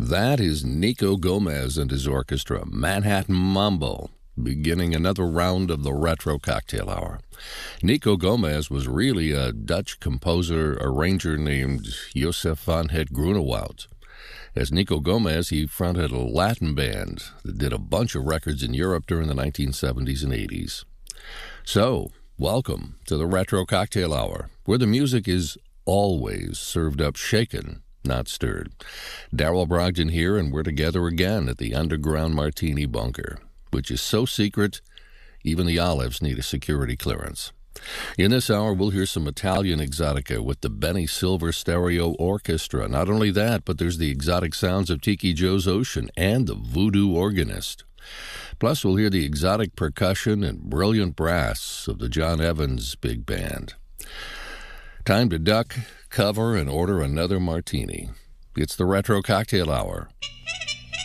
That is Nico Gomez and his orchestra, Manhattan Mambo, beginning another round of the Retro Cocktail Hour. Nico Gomez was really a Dutch composer-arranger named Josef van het Groenewoud. As Nico Gomez, he fronted a Latin band that did a bunch of records in Europe during the 1970s and 80s. So, welcome to the Retro Cocktail Hour, where the music is always served up shaken, not stirred. Daryl Brogdon here, and we're together again at the Underground Martini Bunker, which is so secret, even the olives need a security clearance. In this hour, we'll hear some Italian exotica with the Benny Silver Stereo Orchestra. Not only that, but there's the exotic sounds of Tiki Joe's Ocean and the Voodoo Organist. Plus, we'll hear the exotic percussion and brilliant brass of the John Evans Big Band. Time to duck, cover, and order another martini. It's the Retro Cocktail Hour